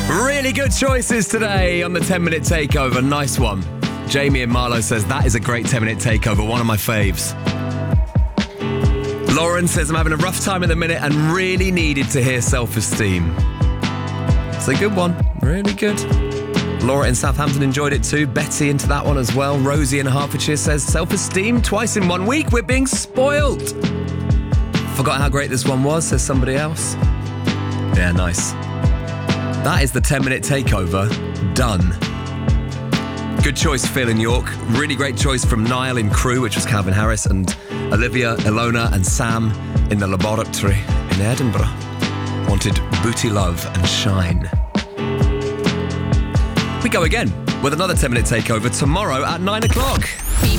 Really good choices today on the 10-minute takeover. Nice one. Jamie in Marlow says, that is a great 10-minute takeover, one of my faves. Lauren says, I'm having a rough time at the minute and really needed to hear Self-Esteem. It's a good one. Really good. Laura in Southampton enjoyed it too. Betty into that one as well. Rosie in Hertfordshire says, Self-Esteem twice in 1 week. We're being spoiled. Forgot how great this one was, says somebody else. Yeah, nice. That is the 10-minute takeover done. Good choice, Phil in York. Really great choice from Niall in Crewe, which was Calvin Harris, and Olivia, Ilona and Sam in the laboratory in Edinburgh. Wanted Booty Love and Shine. We go again with another 10-minute takeover tomorrow at 9 o'clock.